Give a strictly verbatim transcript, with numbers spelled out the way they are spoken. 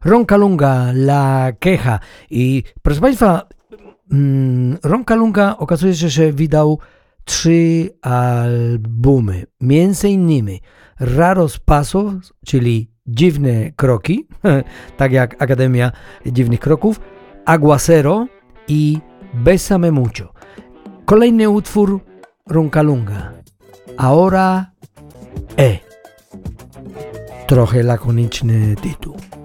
Ronca-Lunga, La Queja. I proszę Państwa, mm, Ronca-Lunga okazuje się, że wydał trzy albumy. Między innymi Raros Pasos, czyli Dziwne Kroki, tak jak Akademia Dziwnych Kroków, Aguacero i Bésame Mucho. Kolejny utwór Ronca-Lunga. Ahora E. Trochę lakoniczny tytuł.